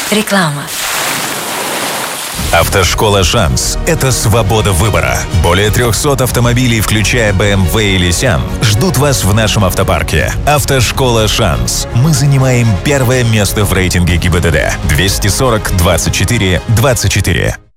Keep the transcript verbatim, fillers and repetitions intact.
Реклама. Автошкола «Шанс» — это свобода выбора. Более трехсот автомобилей, включая бэ эм вэ и Nissan, ждут вас в нашем автопарке. Автошкола «Шанс». Мы занимаем первое место в рейтинге ГИБДД. двести сорок двадцать четыре двадцать четыре.